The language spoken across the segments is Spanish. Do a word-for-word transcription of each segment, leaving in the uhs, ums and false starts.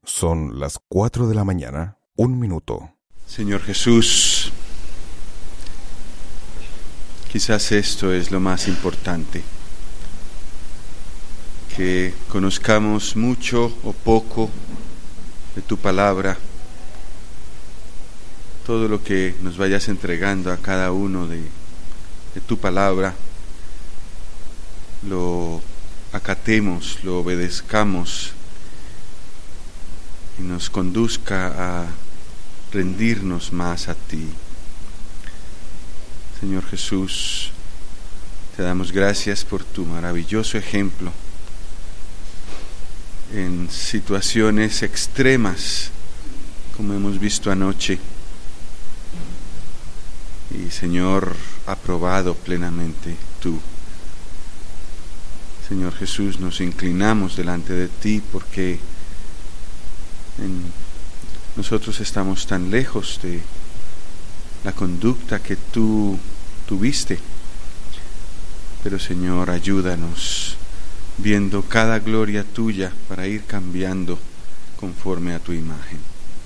Son las cuatro de la mañana, un minuto. Señor Jesús, quizás esto es lo más importante, que conozcamos mucho o poco de tu palabra, todo lo que nos vayas entregando a cada uno de, de tu palabra, lo acatemos, lo obedezcamos y nos conduzca a rendirnos más a ti. Señor Jesús, te damos gracias por tu maravilloso ejemplo en situaciones extremas, como hemos visto anoche, y Señor, aprobado plenamente tú. Señor Jesús, nos inclinamos delante de ti porque en nosotros estamos tan lejos de la conducta que tú tuviste, pero Señor, ayúdanos viendo cada gloria tuya para ir cambiando conforme a tu imagen.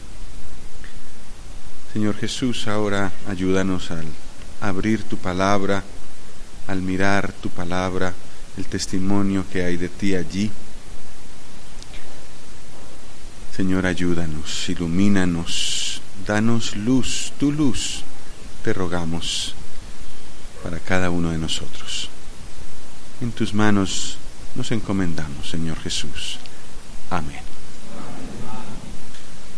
Señor Jesús, ahora ayúdanos al abrir tu palabra, al mirar tu palabra, el testimonio que hay de ti allí. Señor, ayúdanos, ilumínanos, danos luz, tu luz, te rogamos, para cada uno de nosotros. En tus manos nos encomendamos, Señor Jesús. Amén.